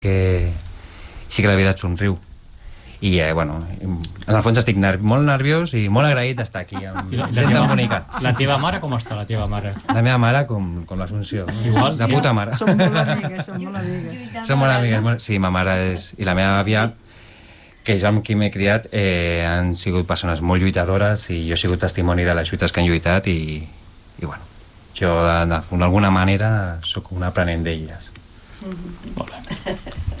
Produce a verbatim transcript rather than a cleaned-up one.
que sí que la vida et somriu. I, eh, bueno, en el fons estic ner molt nerviós i molt agraït d'estar aquí amb gent tan bonica. La teva mare com està, la teva mare? La meva mare com, com l'Assumpció. Igual? De puta mare. Som molt amigues, som molt amigues. Som molt amigues. Molt... Sí, ma mare és... I la meva àvia, que jo amb qui m'he criat, eh, han sigut persones molt lluitadores i jo he sigut testimoni de les lluites que han lluitat i, i bueno, jo d'alguna manera sóc un aprenent d'elles. Mm-hmm. Molt bé.